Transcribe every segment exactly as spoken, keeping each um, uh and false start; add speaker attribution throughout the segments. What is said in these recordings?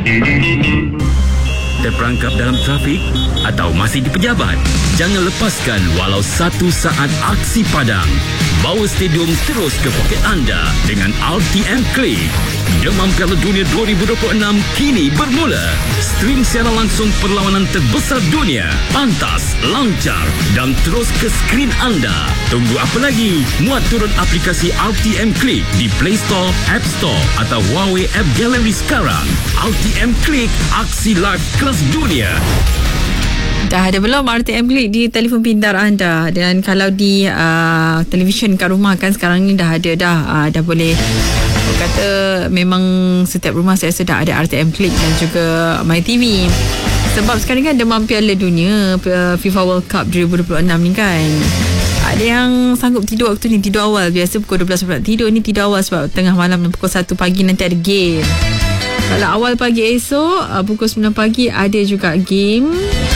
Speaker 1: Terperangkap dalam trafik atau masih di pejabat? Jangan lepaskan walau satu saat aksi padang. Bawa stadium terus ke poket anda dengan R T M Click. Demam Piala Dunia dua ribu dua puluh enam kini bermula. Stream secara langsung perlawanan terbesar dunia. Pantas, lancar dan terus ke skrin anda. Tunggu apa lagi? Muat turun aplikasi R T M Click di Play Store, App Store atau Huawei App Gallery sekarang. R T M Click, aksi live kelas dunia.
Speaker 2: Dah ada belum R T M Click di telefon pintar anda? Dan kalau di uh, televisyen kat rumah kan sekarang ni dah ada dah. Uh, dah boleh kata memang setiap rumah saya rasa dah ada R T M Click dan juga MyTV. Sebab sekarang kan demam Piala Dunia FIFA World Cup dua ribu dua puluh enam ni kan. Ada yang sanggup tidur waktu ni, tidur awal. Biasa pukul dua belas nak tidur, ni tidur awal sebab tengah malam pukul satu pagi nanti ada game. Kalau awal pagi esok pukul sembilan pagi ada juga game.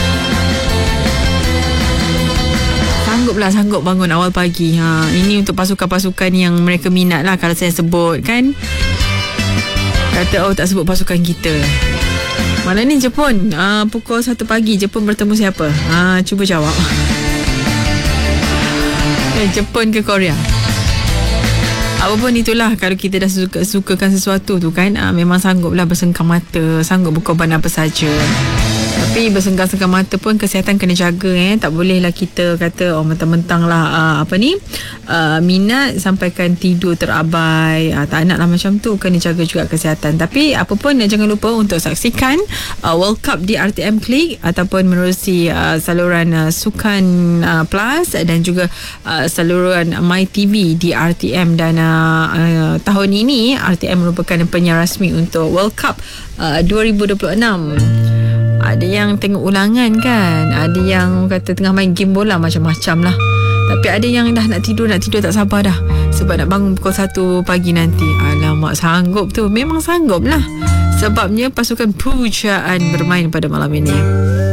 Speaker 2: Sangguplah sanggup bangun awal pagi. Ha, ini untuk pasukan-pasukan yang mereka minat lah kalau saya sebut kan. Kata oh tak sebut pasukan kita. Malam ni Jepun uh, pukul satu pagi Jepun bertemu siapa? Ha, cuba jawab. Eh, Jepun ke Korea? Apapun itulah, kalau kita dah suka, sukakan sesuatu tu kan, uh, memang sangguplah bersengkam mata, sanggup berkorban apa saja. Tapi bersengkam-sengkam mata pun kesihatan kena jaga eh. Tak bolehlah kita kata oh mentang-mentang lah uh, apa ni uh, minat sampaikan tidur terabai. uh, Tak nak lah macam tu. Kena jaga juga kesihatan. Tapi apa pun jangan lupa untuk saksikan uh, World Cup di R T M Click ataupun menerusi uh, saluran uh, Sukan uh, Plus dan juga uh, saluran MyTV di R T M. Dan uh, uh, tahun ini R T M merupakan penyiar rasmi untuk World Cup uh, dua ribu dua puluh enam. Ada yang tengok ulangan kan, ada yang kata tengah main game bola, macam-macam lah. Tapi ada yang dah nak tidur, nak tidur tak sabar dah sebab nak bangun pukul satu pagi nanti. Alamak, sanggup tu. Memang sanggup lah. Sebabnya pasukan pujaan bermain pada malam ini.